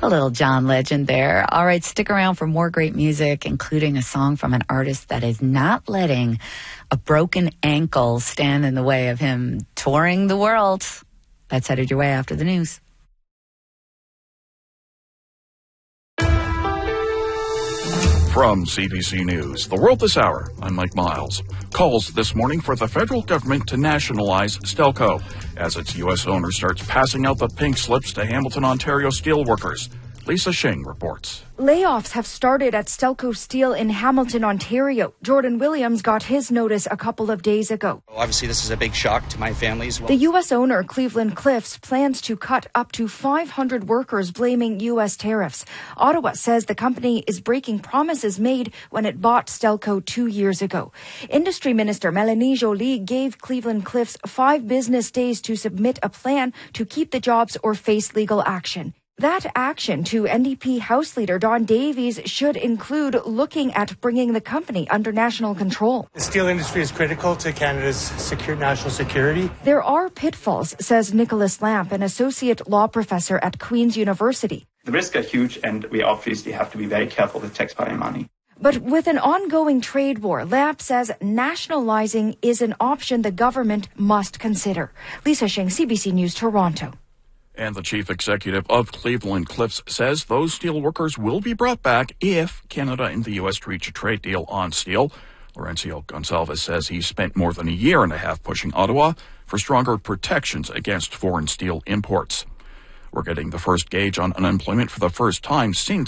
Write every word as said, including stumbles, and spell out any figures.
little John Legend there. All right, stick around for more great music, including a song from an artist that is not letting a broken ankle stand in the way of him touring the world. That's headed your way after the news. From C B C News, The World This Hour, I'm Mike Miles. Calls this morning for the federal government to nationalize Stelco as its U S owner starts passing out the pink slips to Hamilton, Ontario steelworkers. Lisa Shing reports. Layoffs have started at Stelco Steel in Hamilton, Ontario. Jordan Williams got his notice a couple of days ago. Obviously, this is a big shock to my family as well. The U S owner, Cleveland Cliffs, plans to cut up to five hundred workers, blaming U S tariffs. Ottawa says the company is breaking promises made when it bought Stelco two years ago. Industry Minister Melanie Joly gave Cleveland Cliffs five business days to submit a plan to keep the jobs or face legal action. That action, to N D P House Leader Don Davies, should include looking at bringing the company under national control. The steel industry is critical to Canada's secure national security. There are pitfalls, says Nicholas Lamp, an associate law professor at Queen's University. The risks are huge, and we obviously have to be very careful with taxpayer money. But with an ongoing trade war, Lamp says nationalizing is an option the government must consider. Lisa Shing, C B C News, Toronto. And the chief executive of Cleveland Cliffs says those steel workers will be brought back if Canada and the U S reach a trade deal on steel. Laurencio Gonçalves says he spent more than a year and a half pushing Ottawa for stronger protections against foreign steel imports. We're getting the first gauge on unemployment for the first time since